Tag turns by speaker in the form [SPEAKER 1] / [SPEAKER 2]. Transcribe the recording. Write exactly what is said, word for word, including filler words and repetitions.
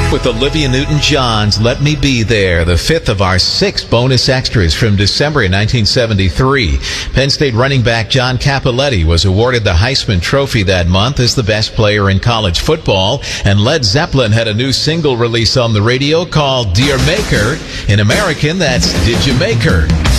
[SPEAKER 1] With Olivia Newton-John's Let Me Be There, the fifth of our six bonus extras from December nineteen seventy-three. Penn State running back John Cappelletti was awarded the Heisman Trophy that month as the best player in college football, and Led Zeppelin had a new single release on the radio called Dear Maker. In American, that's Did You Make Her?